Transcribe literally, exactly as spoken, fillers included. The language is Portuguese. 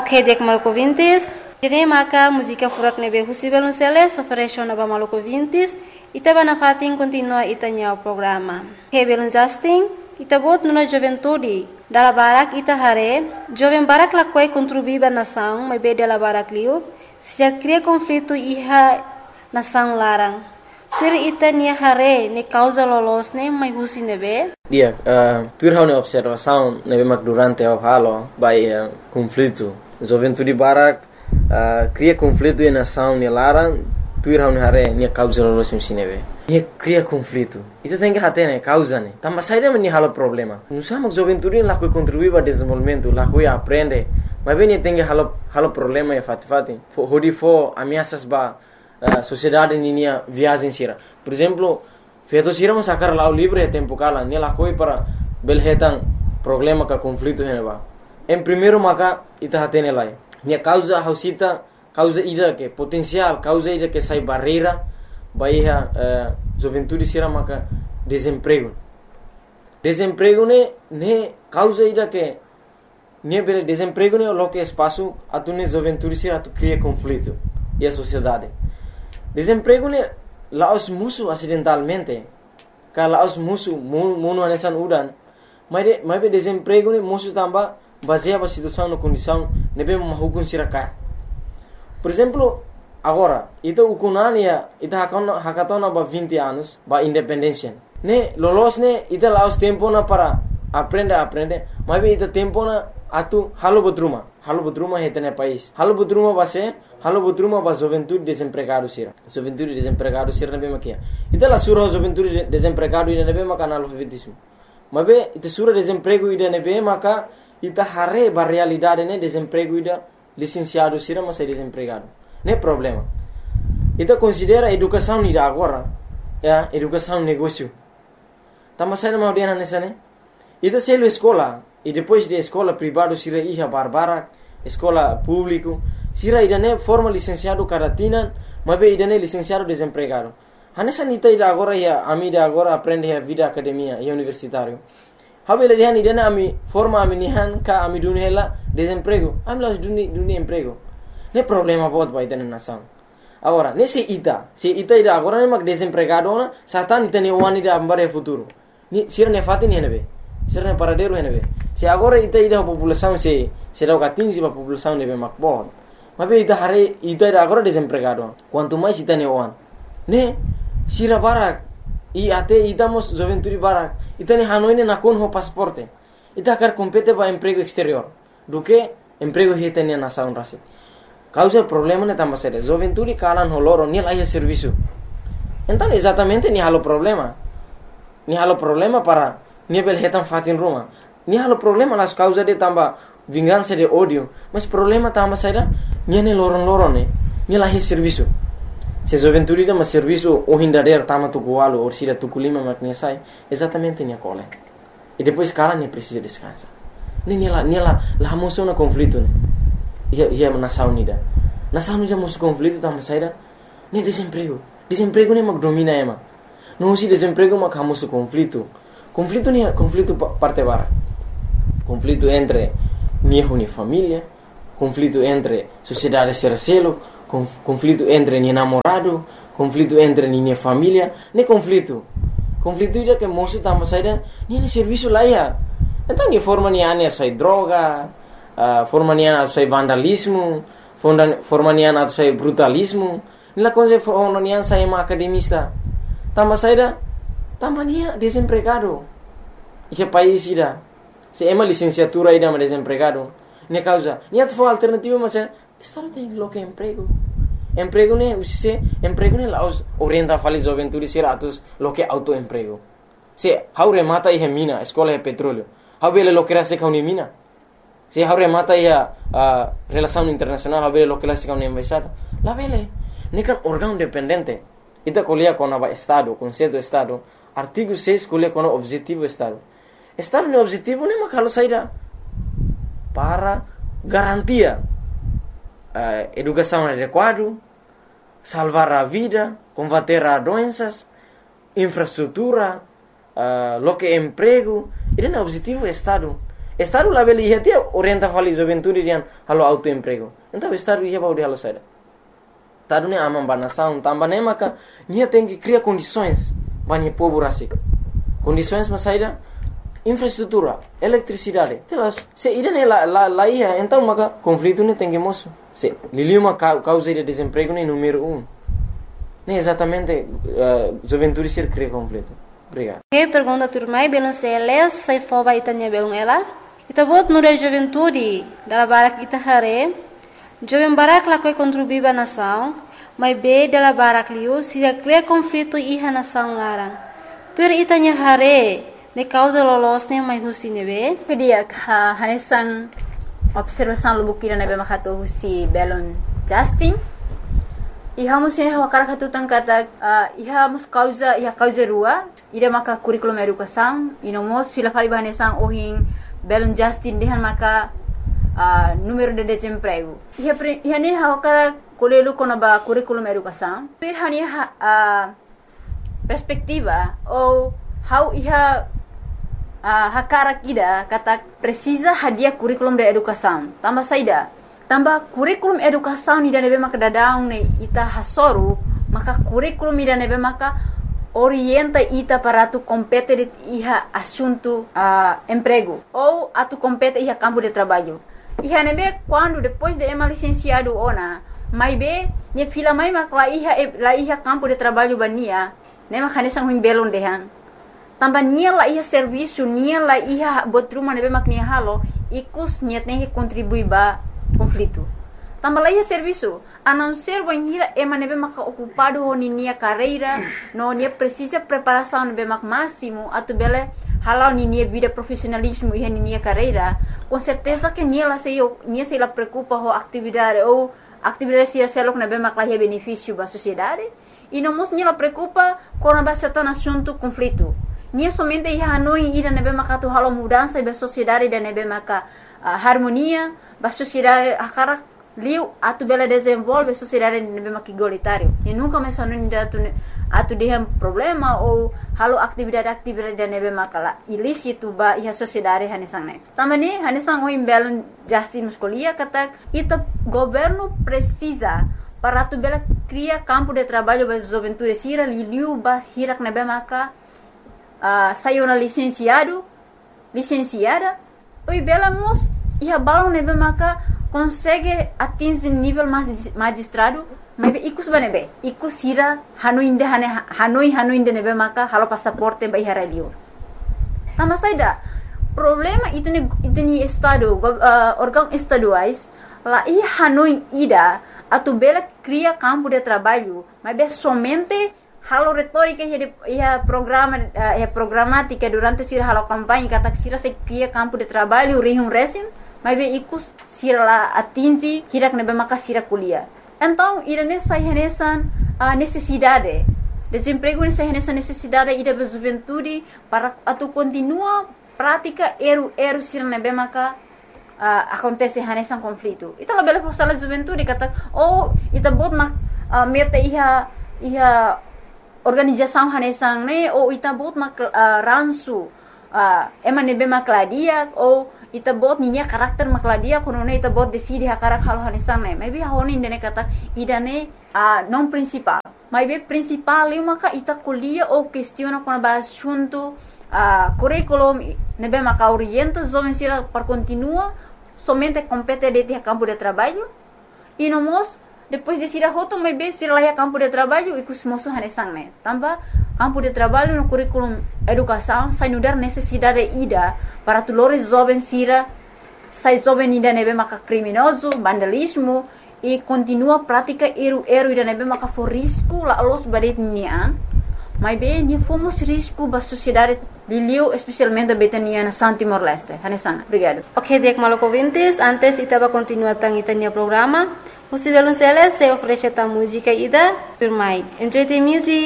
Ok, dek malco vintis. Ini maka música furak nebe husi belunceles ofereció naba malco vintis. Ita bana fatin continua itanya o programa. Ok, belun Justin. Ita bot nuna juventude. Dala barak ita hare. Joven barak la quai contribuiba nação, mas be dela barak liu. Se já cria conflito iha nação larang. Tur ita nia hare ne causa lolos ne mai husi nebe. Dia, uh, tur hau ne observação nebe mak durante o halo by uh, conflito. Juventude barak uh, cria conflito e nação ne larang. Tur hau ne hare nia causa lolos ne nebe. Nia cria conflito. Ita tem que hate ne causa ne. Tamba saída me halo problema. Não sabe juventude lá que contribui para desenvolvimento, lá que aprende. Mas bem tem que halo halo problema e fat fati. Hodi fo ameaças ba Uh, sociedade ninia viagem sira. Por exemplo, feito sira mo sacar lá o livre é tempo cala, nela coi para belhetan problema ka conflito heneba. Em primeiro maka ita hatene lai. Nia causa hausita, causa ida que potencial, causa ida que sai barreira, baiha uh, juventude sira maka desemprego. Desemprego ne ne causa ida que ne bele desemprego ne lo que espaço atune juventude sira tu cria conflito e a sociedade. Desemprego ne laos musuh acidentalmente. Kalau laos musuh munu anesan udan. Mas de mas be desemprego ne musuh tamba baseia ba situação no condição nebe mahukun sirakat. Por exemplo, agora, ita ukunania ita hakona hakatona ba vinte anos ba independência. Ne lolos ne ita laos tempo na para aprende aprende. Mas be ita tempo na atu halo botruma. Halo botruma hetene país. Halo botruma base halo botruma ba juventude desempregado sira. Juventude desempregado sira nebe makia. Ita la sura juventude desempregado ida nebe maka analfabetismo. Mabe ita sura desemprego ida nebe maka ita hare ba realidade ne desemprego ida licenciado sira mas desempregado. Ne problema. Ita considera educação ida agora, ya, educação negócio. Tama sai na maudiana nessa ne. Ita selo escola e depois de escola privado sira iha barbara, escola público sira idane forma licenciado caratina, mas be idane licenciado desempregado. Hanessa nita ida agora ya ami da agora aprende a vida academia e universitário. Habe le dihan idane ami forma ami nihan ka ami dunhela desemprego. Ami las duni duni emprego. Ne problema bot ba idane nação. Agora, nesse ita, se ita ida agora ne mak desempregado na, satan ita ne wani da ambare futuro. Ni sira ne fatin ne be. Sira ne paradero ne be. Se agora ita ida população se será o atinge a população ne be mak bot. Mas ita hare ita ida agora desempregado. Quanto mais ita ne wan. Ne sira barak e até idamos juventude barak. Ita ne hanoine na con ho pasaporte. Ita quer compete para emprego exterior. Do que emprego hita ne nação rasi. Causa problema ne tamba sere. Juventude kalan ho loro ni laia serviço. Então exatamente ni halo problema. Ni halo problema para ni bel hetan fatin ruma. Ni halo problema las causa de tamba vingança de ódio. Mas problema tamba saída niane loron-loron ne. Ni lahi serviço. Se juventude da mas serviço o hindader tama tu gualo or sida tu kulima maknesai exatamente ni cole. E depois cara ne precisa descansar. Ni nela nela la moção na conflito ne. Ia ia nação nida. Nação nida mos conflito tama saída ni desemprego. Desemprego ne mag domina ema. Não se desemprego mag hamos conflito. Conflito ni conflito parte bara. Conflito entre niho ni família, conflito entre sociedade sercelo, conflito entre ni namorado, conflito entre ni família, ne conflito. Conflito ida que moço tamba saída ni ni serviço lá ia. Então ni forma ni ane sai droga, uh, forma ni ane sai vandalismo, forma ni ane sai brutalismo, ni la coisa forma ni ane sai ma academista. Tamba saída tamba ni desempregado. Esse país ida se ema licenciatura ida ma desempregado. Ne causa, ni atfo alternativa macam estado tem lo que emprego. Emprego ne usise emprego ne laos orienta fali juventude seratus lo que autoemprego. Se haure mata e mina, escola e petróleo. Habele lo que rase ka uni mina. Se haure mata e a uh, relação internacional, habele lo que rase ka uni embaixada. La vele, ne kan órgão dependente. Ita colia com a estado, conceito estado, artigo seis colia com o objetivo estado. Estado no objetivo ne makalo saída para garantia uh, educação adequada, salvar a vida, combater as doenças, infraestrutura, uh, lo que emprego. Esse é o objetivo do Estado. Estado lá beli ia tia orienta fali juventude dian halo autoemprego. Então estado ia baudi halo saida. Tado ne amam banação, tambah ne maka nia tem que criar condições bani povo rasik. Condições mas saida infraestrutura, eletricidade. Telas, se ida ne la la la ia, então maka conflito ne tem que moço. Se liliu uma causa de desemprego ne número um. Ne exatamente uh, juventude ser cria conflito. Obrigado. Que pergunta turmai belum seles sai foba itanya belum ela. Ita bot nure juventude dala barak ita hare. Jovem barak la koi contribuir ba nação, mas be dala barak liu se cria conflito iha nação larang. Tur itanya hare ne causa lolos ne mai husi nebe. Kedia ha hanesan observação lubukira nebe makato husi belon Justin. Iha mus ini hawa karak hatu tangkata uh, iha mus causa iha causa rua ida maka curriculum educação ino mos fila fali bahanesan ohin belon Justin dehan maka uh, número de desemprego iha pre, iha ni hawa karak kolelu kono ba curriculum educação iha ni ha, uh, perspectiva ou how iha uh, hakarak ida kata precisa hadiah curriculum de educação tambah saida tambah kurikulum educação ni nebe maka dadaung ne ita hasoru maka kurikulum ni nebe maka orienta ita para tu compete de iha assunto uh, emprego ou atu compete iha campo de trabalho iha nebe quando depois de ema licenciado ona mai be ne fila mai maka la iha la iha campo de trabalho bania ne maka ne sang belon dehan tambah nia la iha serviço nia la iha botruma nebe maka nia halo ikus niat ne contribui ba conflito. Tambah lagi serviço, a não ser banhira ema nebe maka ocupado ho ni nia carreira, no nia precisa preparação nebe mak máximo, atu bele halau ni nia vida profissionalismo e ni nia carreira, com certeza que nia la se nia se la preocupa ho atividade ou atividade se selok nebe mak lahi benefício ba sociedade, e não mos nia la preocupa com a bastante assunto conflito. Nia somente ia hanoi ida nebe maka tu halau mudança ba sociedade da nebe maka uh, harmonia ba sociedade akarak liu atu bela desenvolve sociedade nebe maka igualitário e nunca mais hanoi ida atu atu dehem problema ou halau atividade atividade da nebe maka la ilícito ba ia sociedade hanesang ne tamani hanesang o imbelon Justin muscolia kata ita governo precisa para tu bela criar campo de trabalho ba juventude sira liu ba hirak nebe maka Uh, saiu na licenciado, licenciada, e bela mos e a bala nebe maka consegue atingir nível magistrado, mas be ikus banebe, ikus hira hanuinde hane hanoi hanuinde nebe maka halo passaporte ba ihara liur. Tama saida problema itene itene estado uh, órgão estaduais lá e hanoi ida atu bela cria campo de trabalho, mas be somente halo retórica ia programa ia programática durante sira halo campanha kata sira se cria campo de trabalho rihum resim mas be ikus sira la atingi hirak nebe maka sira kuliah então ira nessa renesan a necessidade desemprego nessa renesan necessidade ida be juventude para atu continua prática eru eru sira nebe maka uh, acontece renesan conflito ita la bela força la juventude kata oh ita bot mak uh, meta iha iha organização hanesang ne ou ita bot mak uh, ransu uh, ema nebe makladia ou ita bot ninya karakter makladia kono ne ita bot decide hakarak hal hanesang ne maybe honi ne kata ida ne uh, non principal maybe principal eu maka ita kuliah ou questiona com ba assunto uh, curriculum nebe maka orienta jovem sira para continua somente compete de campo de trabalho e no mos depois de sira hoto mai be sira laia campo de trabalho e kus moso hanesang ne tambah campo de trabalho no curriculum educação sai nudar necessidade ida para tulores jovem sira sai jovem ida nebe maka criminoso vandalismo e continua prática eru eru ida nebe maka for risco la los badet nian mai be ni fomos risco ba sociedade liliu especialmente betania na San Timor Leste hanesang obrigado. Ok, dek maloko vintes antes itaba continua tang itanya programa. Você vai lançar se oferece a música ida, por mais. Enjoy the music.